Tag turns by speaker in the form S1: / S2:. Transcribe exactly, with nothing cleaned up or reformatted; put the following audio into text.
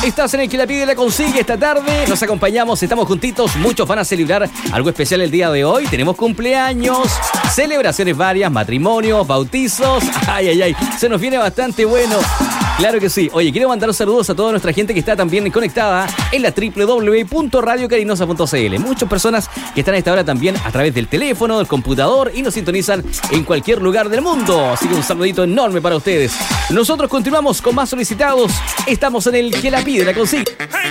S1: Estás en el que la pide y la consigue esta tarde. Nos acompañamos, estamos juntitos. Muchos van a celebrar algo especial el día de hoy. Tenemos cumpleaños, celebraciones varias, matrimonios, bautizos. Ay, ay, ay. Se nos viene bastante bueno. Claro que sí. Oye, quiero mandar saludos a toda nuestra gente que está también conectada en la doble u doble u doble u punto radio carinosa punto c l. Muchas personas que están a esta hora también a través del teléfono, del computador y nos sintonizan en cualquier lugar del mundo. Así que un saludito enorme para ustedes. Nosotros continuamos con más solicitados. Estamos en el que la pide, la consigue.